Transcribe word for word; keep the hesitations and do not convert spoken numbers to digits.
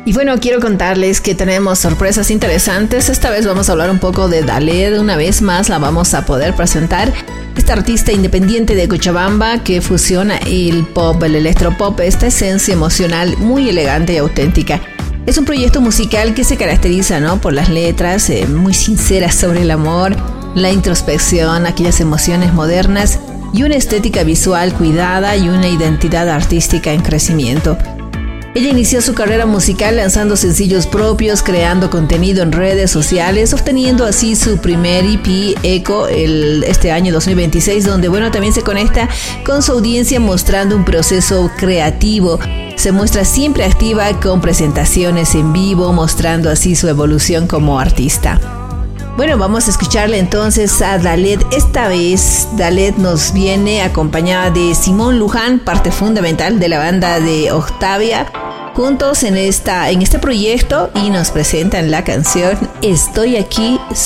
Y bueno, quiero contarles que tenemos sorpresas interesantes. Esta vez vamos a hablar un poco de Daled. Una vez más la vamos a poder presentar. Esta artista independiente de Cochabamba que fusiona el pop, el electropop, esta esencia emocional muy elegante y auténtica. Es un proyecto musical que se caracteriza, ¿no?, por las letras eh, muy sinceras sobre el amor, la introspección, aquellas emociones modernas y una estética visual cuidada y una identidad artística en crecimiento. Ella inició su carrera musical lanzando sencillos propios, creando contenido en redes sociales, obteniendo así su primer E P, Echo, el, este año dos mil veintiséis, donde bueno, también se conecta con su audiencia mostrando un proceso creativo. Se muestra siempre activa con presentaciones en vivo, mostrando así su evolución como artista. Bueno, vamos a escucharle entonces a Daled. Esta vez Daled nos viene acompañada de Simón Luján, parte fundamental de la banda de Octavia, juntos en, esta, en este proyecto, y nos presentan la canción Estoy aquí